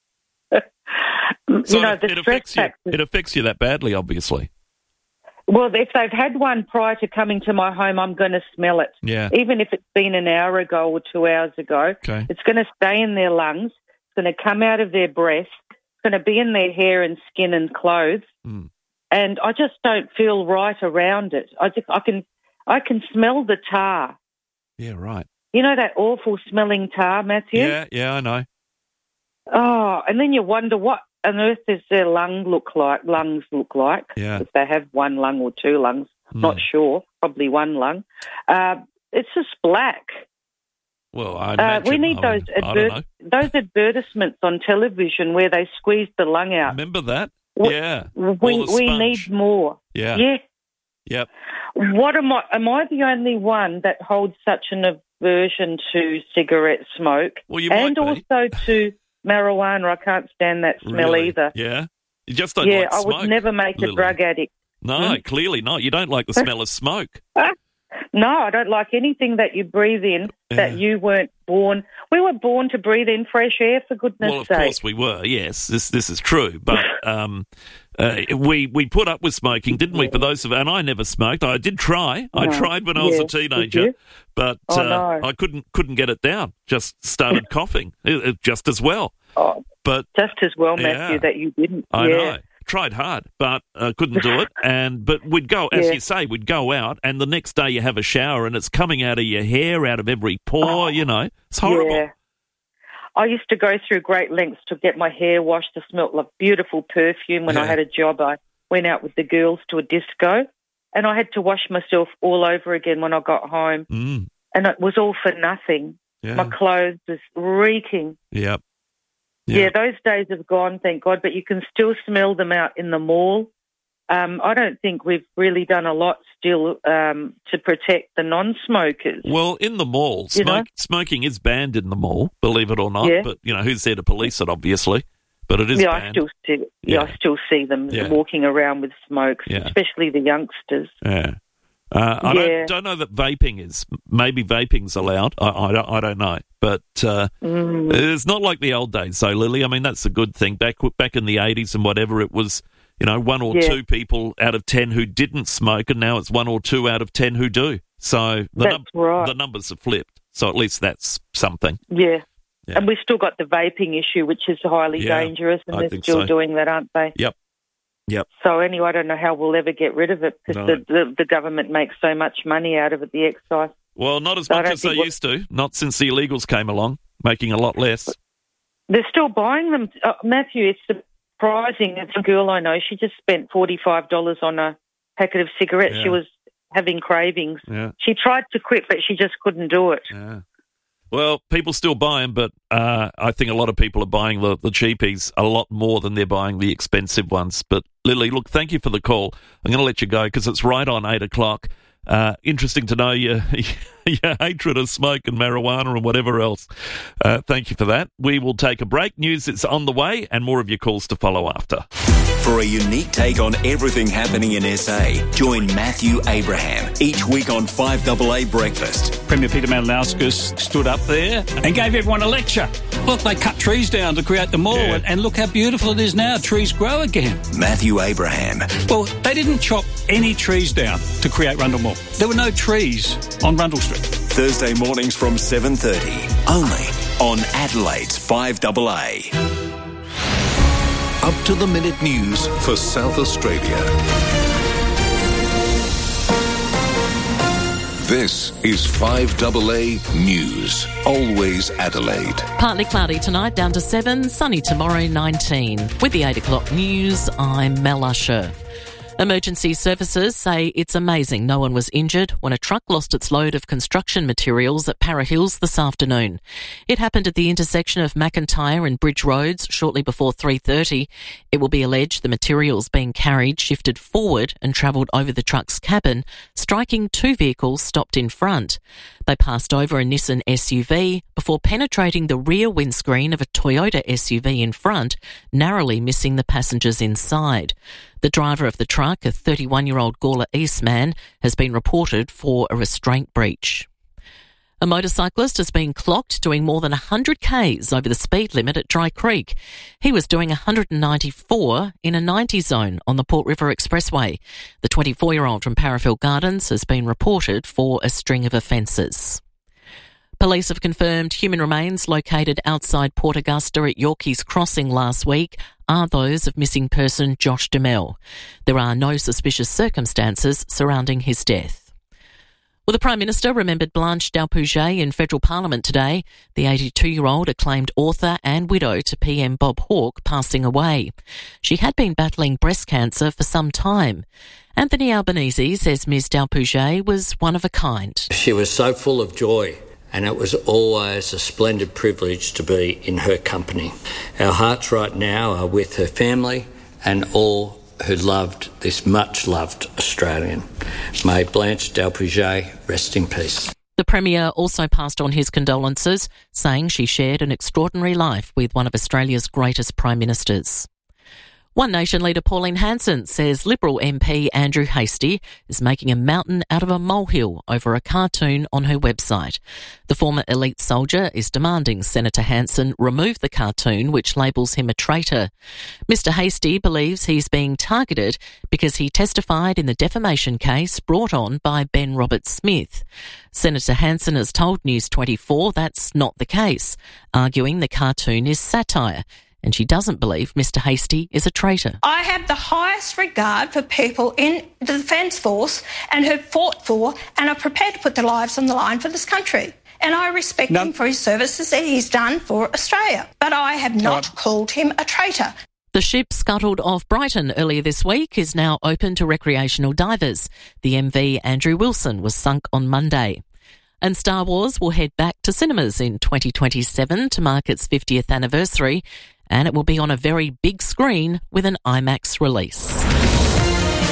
You So know, it, the it stress affects you. factor. It affects you that badly, obviously. Well, if they've had one prior to coming to my home, I'm going to smell it. Yeah. Even if it's been an hour ago or two hours ago, Okay. it's going to stay in their lungs. It's going to come out of their breath. It's going to be in their hair and skin and clothes. Mm. And I just don't feel right around it. I just, I can, I can smell the tar. Yeah, right. You know that awful smelling tar, Matthew? Yeah, yeah, I know. Oh, and then you wonder what on earth does their lung look like? Lungs look like? Yeah. If they have one lung or two lungs, Hmm. not sure. Probably one lung. Uh, it's just black. Well, I Uh, imagine. we need I those mean, I don't know. adver- those advertisements on television where they squeeze the lung out. Remember that? We- yeah. We Or the we sponge. need more. Yeah. Yeah. Yep. What am I? Am I the only one that holds such an aversion to cigarette smoke? Well, you and might be. also to marijuana. I can't stand that smell Really? either. Yeah. You just don't yeah, like I smoke. would never make Lily. a drug addict. No, Hmm? clearly not. You don't like the smell of smoke. No, I don't like anything that you breathe in that Yeah. you weren't born. We were born to breathe in fresh air, for goodness Well, of sake. course we were. Yes, this this is true. But um, uh, we we put up with smoking, didn't we? For those of and I never smoked. I did try. I No. tried when I was Yeah, a did teenager, you? but Oh, uh, no. I couldn't couldn't get it down. Just started coughing, It- it just as well. Oh, But just as well, Matthew, Yeah. that you didn't. I yeah. know. Tried hard, but uh, couldn't do it. And but we'd go, as Yeah. you say, we'd go out, and the next day you have a shower, and it's coming out of your hair, out of every pore. You know, it's horrible. Yeah. I used to go through great lengths to get my hair washed to smell like beautiful perfume. When I Yeah. had a job, I went out with the girls to a disco, and I had to wash myself all over again when I got home. Mm. And it was all for nothing. Yeah. My clothes was reeking. Yep. Yeah. those days have gone, thank God, but you can still smell them out in the mall. um, I don't think we've really done a lot still um, to protect the non-smokers. Well, in the mall, smoke, smoking is banned in the mall, believe it or not. Yeah. But, you know, who's there to police it, obviously? But it is yeah, banned. I still see, yeah, Yeah. I still see them Yeah. walking around with smokes, Yeah. especially the youngsters. Yeah. Uh, I Yeah. don't, don't know that vaping is. Maybe vaping's allowed. I, I, don't, I don't know. But uh, Mm. it's not like the old days, though, Lily. I mean, that's a good thing. Back back in the eighties and whatever, it was, you know, one or Yeah. two people out of ten who didn't smoke, and now it's one or two out of ten who do. So the, That's num- right. the numbers have flipped. So at least that's something. Yeah. Yeah. And we've still got the vaping issue, which is highly Yeah, dangerous, and I they're think still so. doing that, aren't they? Yep. Yep. So anyway, I don't know how we'll ever get rid of it because No. the, the, the government makes so much money out of it, the excise. Well, not as So I much don't as they think we'll- used to. Not since the illegals came along, making a lot less. They're still buying them. Uh, Matthew, it's surprising. It's a girl I know. She just spent forty-five dollars on a packet of cigarettes. Yeah. She was having cravings. Yeah. She tried to quit, but she just couldn't do it. Yeah. Well, people still buy them, but uh, I think a lot of people are buying the, the cheapies a lot more than they're buying the expensive ones. But, Lily, look, thank you for the call. I'm going to let you go because it's right on eight o'clock. Uh, interesting to know your, your hatred of smoke and marijuana and whatever else. Uh, thank you for that. We will take a break. News is on the way and more of your calls to follow after. For a unique take on everything happening in S A, join Matthew Abraham each week on five A A Breakfast. Premier Peter Malinauskas stood up there and gave everyone a lecture. Look, they cut trees down to create the mall, Yeah. and, and look how beautiful it is now. Trees grow again. Matthew Abraham. Well, they didn't chop any trees down to create Rundle Mall. There were no trees on Rundle Street. Thursday mornings from seven thirty, only on Adelaide's five A A. Up-to-the-minute news for South Australia. This is five A A News. Always Adelaide. Partly cloudy tonight, down to seven. Sunny tomorrow, nineteen. With the eight o'clock news, I'm Mel Usher. Emergency services say it's amazing no one was injured when a truck lost its load of construction materials at Para Hills this afternoon. It happened at the intersection of McIntyre and Bridge Roads shortly before three thirty. It will be alleged the materials being carried shifted forward and travelled over the truck's cabin, striking two vehicles stopped in front. They passed over a Nissan S U V before penetrating the rear windscreen of a Toyota S U V in front, narrowly missing the passengers inside. The driver of the truck, a thirty-one-year-old Gawler East man, has been reported for a restraint breach. A motorcyclist has been clocked doing more than one hundred kays over the speed limit at Dry Creek. He was doing one hundred ninety-four in a ninety zone on the Port River Expressway. The twenty-four-year-old from Parafield Gardens has been reported for a string of offences. Police have confirmed human remains located outside Port Augusta at Yorkeys Crossing last week are those of missing person Josh Demel. There are no suspicious circumstances surrounding his death. Well, the Prime Minister remembered Blanche Dalpouget in Federal Parliament today, the eighty-two-year-old acclaimed author and widow to P M Bob Hawke passing away. She had been battling breast cancer for some time. Anthony Albanese says Ms Dalpouget was one of a kind. She was so full of joy, and it was always a splendid privilege to be in her company. Our hearts right now are with her family and all who loved this much-loved Australian. May Blanche Dalpouget rest in peace. The Premier also passed on his condolences, saying she shared an extraordinary life with one of Australia's greatest Prime Ministers. One Nation leader Pauline Hanson says Liberal M P Andrew Hastie is making a mountain out of a molehill over a cartoon on her website. The former elite soldier is demanding Senator Hanson remove the cartoon which labels him a traitor. Mister Hastie believes he's being targeted because he testified in the defamation case brought on by Ben Roberts-Smith. Senator Hanson has told News twenty-four that's not the case, arguing the cartoon is satire, and she doesn't believe Mister Hastie is a traitor. I have the highest regard for people in the Defence Force and who've fought for and are prepared to put their lives on the line for this country. And I respect no. him for his services that he's done for Australia. But I have not no. called him a traitor. The ship scuttled off Brighton earlier this week is now open to recreational divers. The M V Andrew Wilson was sunk on Monday. And Star Wars will head back to cinemas in twenty twenty-seven to mark its fiftieth anniversary, and it will be on a very big screen with an IMAX release.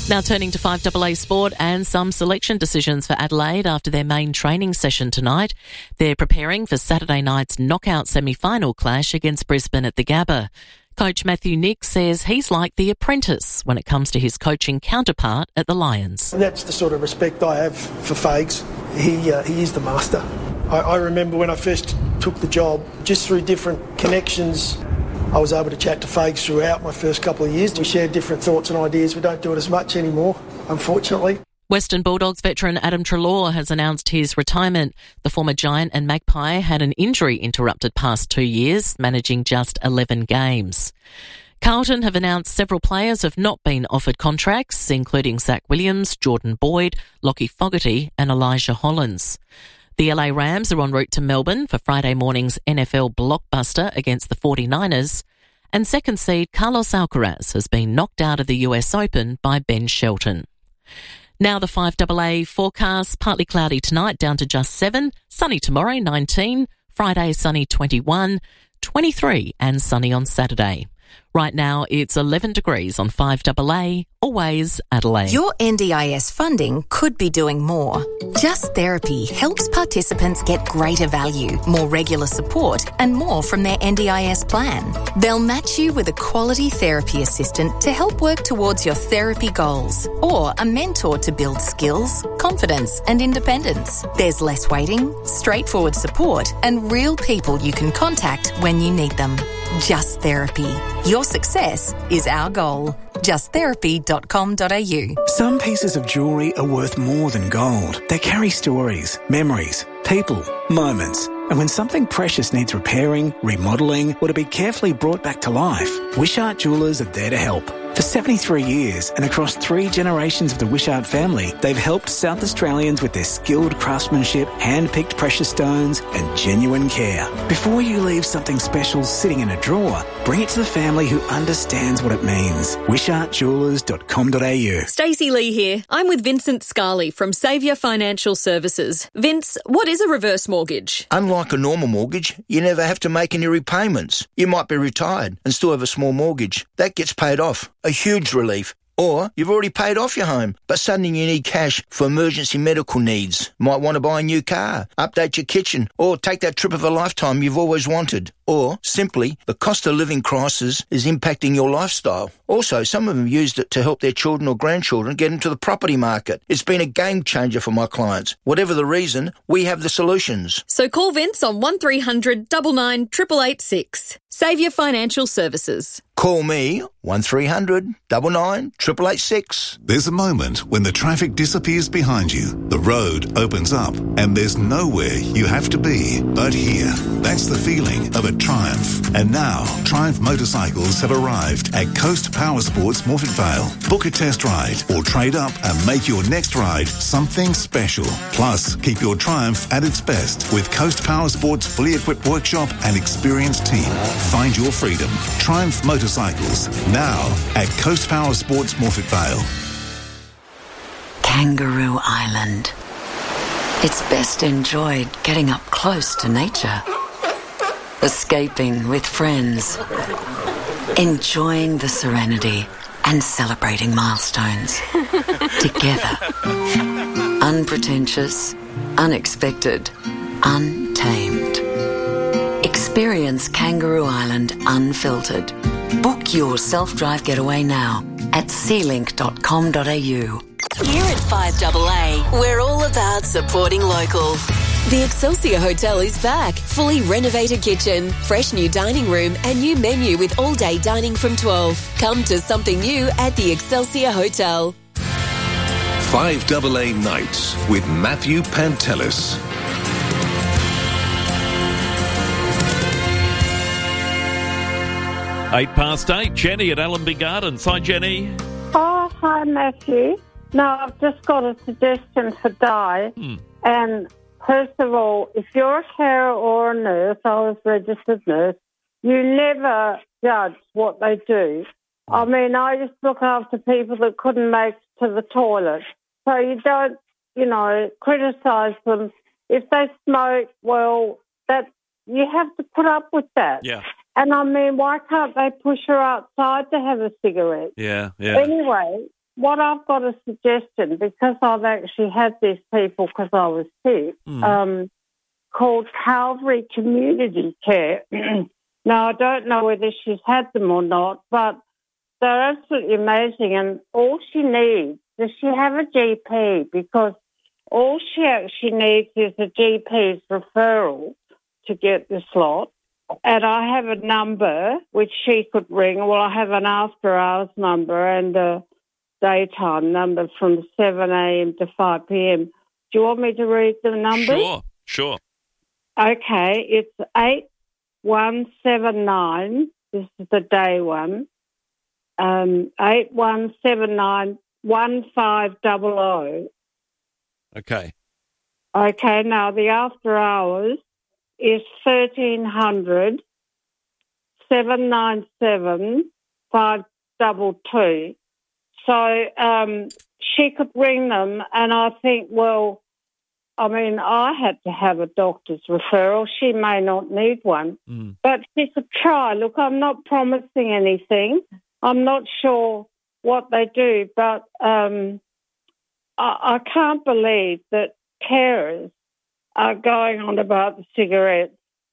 Now turning to five A A sport and some selection decisions for Adelaide after their main training session tonight. They're preparing for Saturday night's knockout semi-final clash against Brisbane at the Gabba. Coach Matthew Nick says he's like the apprentice when it comes to his coaching counterpart at the Lions. That's the sort of respect I have for Fags. He, uh, he is the master. I, I remember when I first took the job, just through different connections, I was able to chat to Fags throughout my first couple of years. We shared different thoughts and ideas. We don't do it as much anymore, unfortunately. Western Bulldogs veteran Adam Treloar has announced his retirement. The former Giant and Magpie had an injury-interrupted past two years, managing just eleven games. Carlton have announced several players have not been offered contracts, including Zach Williams, Jordan Boyd, Lockie Fogarty and Elijah Hollins. The L A Rams are en route to Melbourne for Friday morning's N F L blockbuster against the forty-niners. And second seed Carlos Alcaraz has been knocked out of the U S Open by Ben Shelton. Now the five A A forecast, partly cloudy tonight down to just seven, sunny tomorrow nineteen, Friday sunny twenty-one, twenty-three and sunny on Saturday. Right now it's eleven degrees on five A A, always Adelaide. Your N D I S funding could be doing more. Just Therapy helps participants get greater value, more regular support and more from their N D I S plan. They'll match you with a quality therapy assistant to help work towards your therapy goals or a mentor to build skills, confidence and independence. There's less waiting, straightforward support and real people you can contact when you need them. Just Therapy. Your success is our goal. just therapy dot com dot a u. Some pieces of jewellery are worth more than gold. They carry stories, memories, people, moments. And when something precious needs repairing, remodelling, or to be carefully brought back to life, Wishart Jewellers are there to help. For seventy-three years and across three generations of the Wishart family, they've helped South Australians with their skilled craftsmanship, hand-picked precious stones and genuine care. Before you leave something special sitting in a drawer, bring it to the family who understands what it means. wishart jewellers dot com dot a u. Stacey Lee here. I'm with Vincent Scarley from Saviour Financial Services. Vince, what is a reverse mortgage? Unlike a normal mortgage, you never have to make any repayments. You might be retired and still have a small mortgage. That gets paid off. A huge relief. Or you've already paid off your home, but suddenly you need cash for emergency medical needs. Might want to buy a new car, update your kitchen, or take that trip of a lifetime you've always wanted. Or, simply, the cost of living crisis is impacting your lifestyle. Also, some of them used it to help their children or grandchildren get into the property market. It's been a game changer for my clients. Whatever the reason, we have the solutions. So call Vince on one three hundred nine nine eight eight eight six. Saviour Financial Services. Call me, one three hundred nine nine eight eight eight six. There's a moment when the traffic disappears behind you, the road opens up, and there's nowhere you have to be but here. That's the feeling of a Triumph. And now, Triumph motorcycles have arrived at Coast Power Sports Morphett Vale. Book a test ride or trade up and make your next ride something special. Plus, keep your Triumph at its best with Coast Power Sports fully equipped workshop and experienced team. Find your freedom. Triumph Motorcycles, now at Coast Power Sports Morphett Vale. Kangaroo Island. It's best enjoyed getting up close to nature. Escaping with friends. Enjoying the serenity and celebrating milestones. Together. Unpretentious, unexpected, untamed. Experience Kangaroo Island unfiltered. Book your self-drive getaway now at sea link dot com dot a u. Here at five A A, we're all about supporting local. The Excelsior Hotel is back. Fully renovated kitchen, fresh new dining room and new menu with all-day dining from twelve. Come to something new at the Excelsior Hotel. five A A Nights with Matthew Pantelis. Eight past eight. Jenny at Allenby Gardens. Hi, Jenny. Oh, hi, Matthew. No, I've just got a suggestion for Di. Hmm. And first of all, if you're a carer or a nurse, I was a registered nurse, you never judge what they do. I mean, I used to look after people that couldn't make it to the toilet. So you don't, you know, criticise them. If they smoke, well, that you have to put up with that. Yeah. And I mean, why can't they push her outside to have a cigarette? Yeah, yeah. Anyway, what I've got a suggestion, because I've actually had these people because I was sick, Mm. um, called Calvary Community Care. Now, I don't know whether she's had them or not, but they're absolutely amazing. And all she needs, does she have a G P? Because all she actually needs is a G P's referral to get the slot. And I have a number which she could ring. Well, I have an after-hours number and a daytime number from seven a.m. to five p.m. Do you want me to read the numbers? Sure, sure. Okay, it's eight one seven nine. This is the day one. Um, eight one seven nine one five zero zero. Okay. Okay, now the after hours is thirteen hundred seven nine seven five double two. So um, she could ring them, and I think, well, I mean, I had to have a doctor's referral. She may not need one, Mm. but she could try. Look, I'm not promising anything. I'm not sure what they do, but um, I, I can't believe that carers are going on about the cigarettes.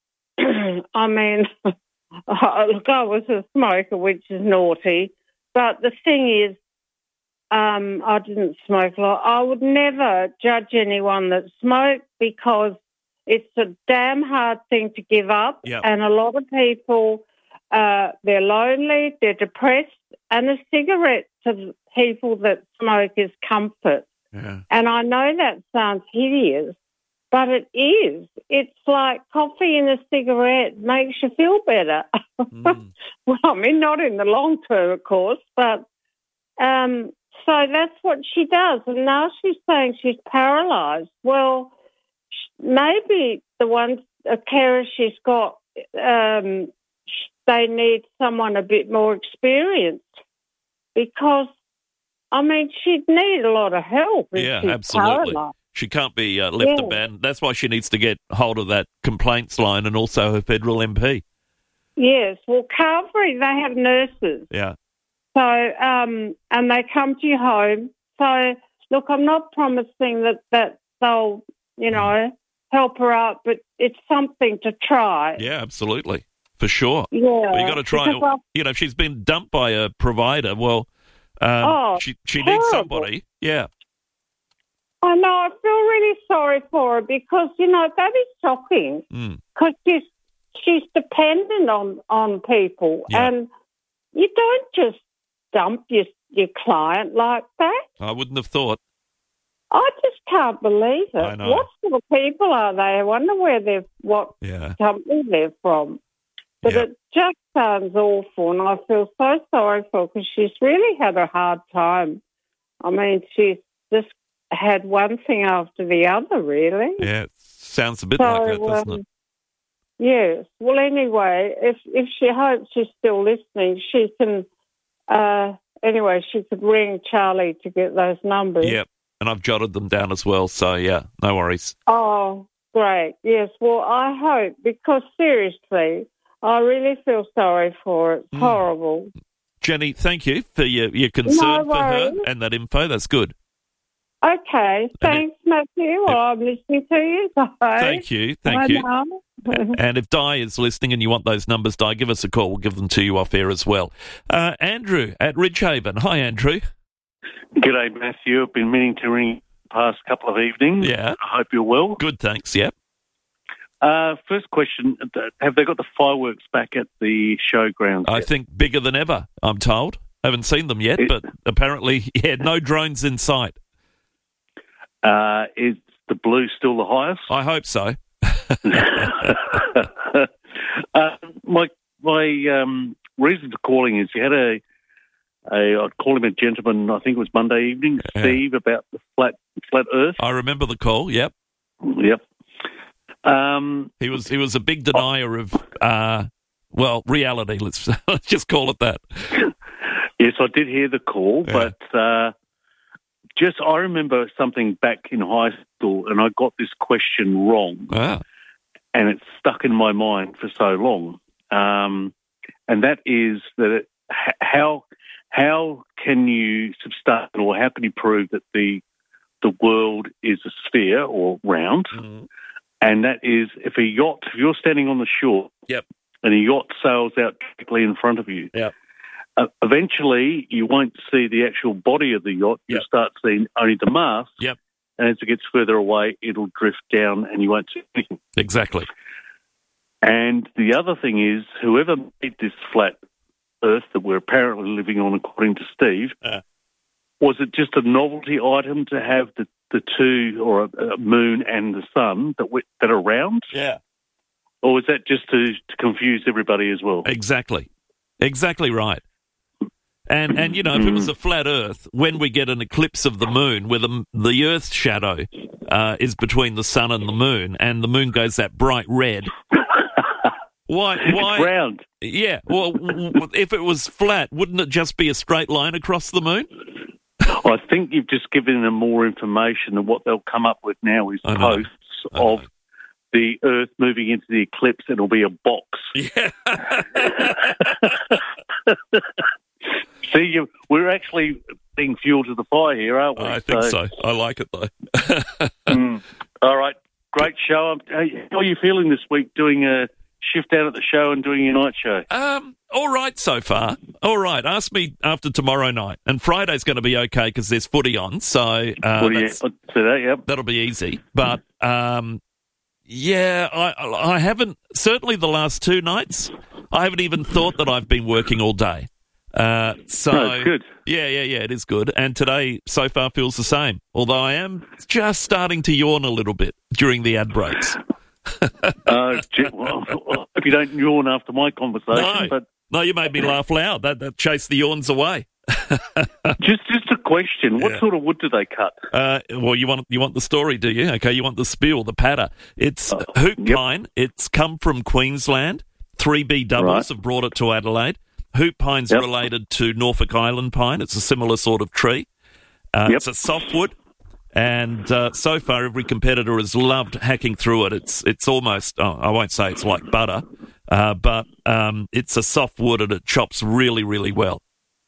I mean, look, I was a smoker, which is naughty, but the thing is, um, I didn't smoke a lot. I would never judge anyone that smoked because it's a damn hard thing to give up, Yep. and a lot of people, uh, they're lonely, they're depressed, and a cigarette to people that smoke is comfort. Yeah. And I know that sounds hideous, but it is. It's like coffee and a cigarette makes you feel better. Mm. Well, I mean, not in the long term, of course, but um, so that's what she does. And now she's saying she's paralysed. Well, sh- maybe the ones, a carer she's got, um, sh- they need someone a bit more experienced because, I mean, she'd need a lot of help if Yeah, she's absolutely. paralysed. She can't be uh, left Yeah. abandoned. That's why she needs to get hold of that complaints line and also her federal M P. Yes, well, Calvary, they have nurses. Yeah. So, um, and they come to your home. So, look, I'm not promising that, that they'll, you know, help her out, but it's something to try. Yeah, absolutely. For sure. Yeah. But you got to try. because I- You know, if she's been dumped by a provider, well, um, Oh, she, she needs terrible. somebody. Yeah. I know, I feel really sorry for her because, you know, that is shocking Mm. because she's, she's dependent on, on people Yeah. and you don't just dump your, your client like that. I wouldn't have thought. I just can't believe it. I know. What sort of people are they? I wonder where they're, what Yeah. company they're from. But Yeah. it just sounds awful, and I feel so sorry for her because she's really had a hard time. I mean, she's just had one thing after the other, really. Yeah, it sounds a bit So, like that, doesn't um, it? Yes. Well, anyway, if if she hopes she's still listening, she can. Uh, anyway, she could ring Charlie to get those numbers. Yep. And I've jotted them down as well, so yeah, no worries. Oh, great. Yes. Well, I hope, because seriously, I really feel sorry for it. It's Mm. horrible. Jenny, thank you for your, your concern No for her worries. and that info. That's good. Okay. Thanks, Matthew. Well, I'm listening to you. Bye. Thank you. Thank you. Bye. And if Di is listening and you want those numbers, Di, give us a call. We'll give them to you off air as well. Uh, Andrew at Ridgehaven. Hi, Andrew. G'day, Matthew. I've been meaning to ring the past couple of evenings. Yeah. I hope you're well. Good, thanks. Yep. Uh, first question, have they got the fireworks back at the showgrounds? I think bigger than ever, I'm told. Haven't seen them yet, but apparently, yeah, no drones in sight. Uh, is the blue still the highest? I hope so. uh, my my um, reason for calling is you had a, a, I'd call him a gentleman, I think it was Monday evening, Yeah. Steve, about the flat flat Earth. I remember the call, yep. Yep. Um, he was he was a big denier of, uh, well, reality, let's, let's just call it that. Yes, I did hear the call, Yeah. but uh, just I remember something back in high school, and I got this question wrong, Ah. and it's stuck in my mind for so long. Um, and that is that it, h- how how can you sustain or how can you prove that the the world is a sphere or round? Mm. And that is, if a yacht, if you're standing on the shore, yep. and a yacht sails out directly in front of you, yep. uh, eventually you won't see the actual body of the yacht. You'll yep. start seeing only the mast. Yep. And as it gets further away, it'll drift down and you won't see anything. Exactly. And the other thing is, whoever made this flat Earth that we're apparently living on, according to Steve, uh. was it just a novelty item to have the the two, or a, a moon and the sun that we, that are round? Yeah. Or was that just to, to confuse everybody as well? Exactly. Exactly right. And, and you know, if it was a flat Earth, when we get an eclipse of the moon where the, the Earth's shadow uh, is between the sun and the moon, and the moon goes that bright red, why? why? It's round. Yeah. Well, if it was flat, wouldn't it just be a straight line across the moon? I think you've just given them more information, and what they'll come up with now is posts of the Earth moving into the eclipse. It'll be a box. Yeah. See, you, we're actually being fuel to the fire here, aren't we? I think so. so. I like it, though. mm. All right. Great show. How are you feeling this week doing a shift out at the show and doing your night show? Um, all right so far. All right. Ask me after tomorrow night. And Friday's going to be okay because there's footy on, so uh, footy, that's, that, yep. that'll be easy. But, um, yeah, I, I haven't, certainly the last two nights, I haven't even thought that I've been working all day. Uh, so, no, it's good. Yeah, yeah, yeah, it is good. And today so far feels the same, although I am just starting to yawn a little bit during the ad breaks. uh, well, I hope you don't yawn after my conversation. No, but no, you made me laugh loud. That, that chased the yawns away. just, just a question. What yeah. sort of wood do they cut? Uh, well, you want you want the story, do you? Okay, you want the spiel, the patter. It's oh, hoop yep. pine. It's come from Queensland. Three B doubles right. have brought it to Adelaide. Hoop pine's yep. related to Norfolk Island pine. It's a similar sort of tree. Uh, yep. It's a softwood. And uh, so far, every competitor has loved hacking through it. It's it's almost, oh, I won't say it's like butter, uh, but um, it's a soft wood and it chops really, really well.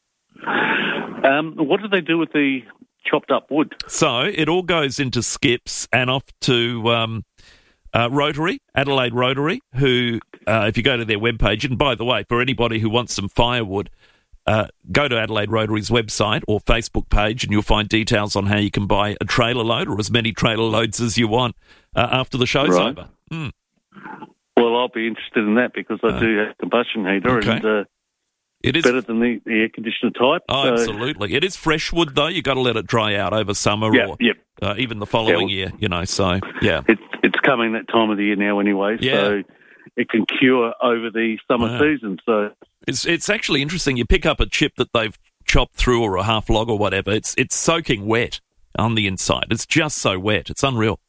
Um, what do they do with the chopped up wood? So it all goes into skips and off to um, uh, Rotary, Adelaide Rotary, who, uh, if you go to their webpage, and by the way, for anybody who wants some firewood, Uh, go to Adelaide Rotary's website or Facebook page and you'll find details on how you can buy a trailer load or as many trailer loads as you want uh, after the show's right. over. Mm. Well, I'll be interested in that because I uh, do have a combustion heater okay. and uh, it is better than the, the air conditioner type. Oh, so. Absolutely. It is fresh wood, though. You've got to let it dry out over summer yep, or yep. Uh, even the following yeah, well, year, you know, so, yeah. It's, it's coming that time of the year now anyway, yeah. so it can cure over the summer yeah. season, so... It's it's actually interesting. You pick up a chip that they've chopped through or a half log or whatever. It's it's soaking wet on the inside. It's just so wet. It's unreal.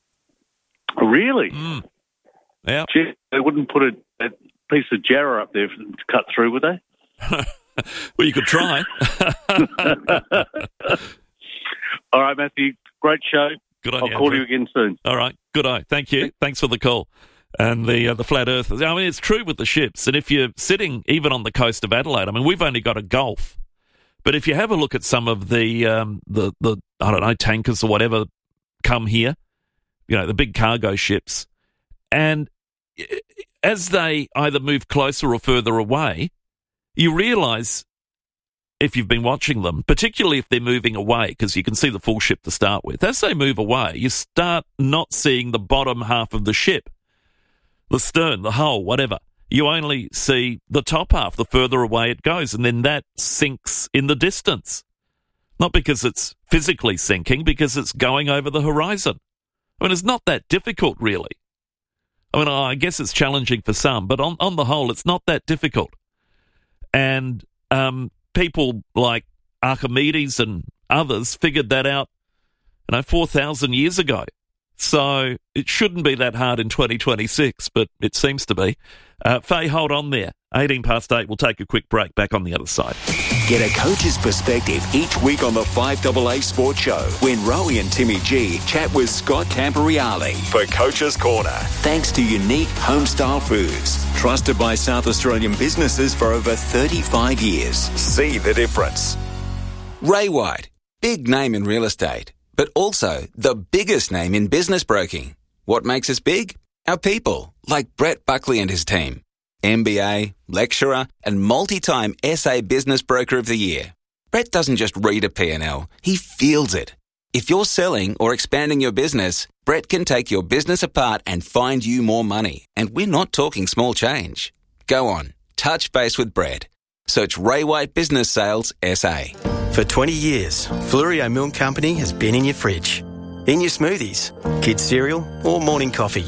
Really? Mm. Yeah. Gee, they wouldn't put a, a piece of jarrah up there to cut through, would they? Well, you could try. All right, Matthew. Great show. Good on I'll you, call Andrew. you again soon. All right. Good eye. Thank you. Thanks for the call. And the uh, the flat earthers. I mean, it's true with the ships. And if you're sitting even on the coast of Adelaide, I mean, we've only got a Gulf. But if you have a look at some of the, um, the, the I don't know, tankers or whatever come here, you know, the big cargo ships, and as they either move closer or further away, you realise, if you've been watching them, particularly if they're moving away, because you can see the full ship to start with, as they move away, you start not seeing the bottom half of the ship. The stern, the hull, whatever. You only see the top half the further away it goes, and then that sinks in the distance. Not because it's physically sinking, because it's going over the horizon. I mean, it's not that difficult, really. I mean, I guess it's challenging for some, but on, on the whole, it's not that difficult. And um, people like Archimedes and others figured that out, you know, four thousand years ago. So it shouldn't be that hard in twenty twenty-six, but it seems to be. Uh, Faye, hold on there. eighteen past eight. We'll take a quick break. Back on the other side. Get a coach's perspective each week on the five A A Sports Show when Rowie and Timmy G chat with Scott Camporeale for Coach's Corner. Thanks to Unique Homestyle Foods, trusted by South Australian businesses for over thirty-five years. See the difference. Ray White, big name in real estate, but also the biggest name in business broking. What makes us big? Our people, like Brett Buckley and his team. M B A, lecturer, and multi-time S A Business Broker of the Year. Brett doesn't just read a P and L, he feels it. If you're selling or expanding your business, Brett can take your business apart and find you more money. And we're not talking small change. Go on, touch base with Brett. Search Ray White Business Sales S A. For twenty years, Fluorio Milk Company has been in your fridge, in your smoothies, kids' cereal, or morning coffee.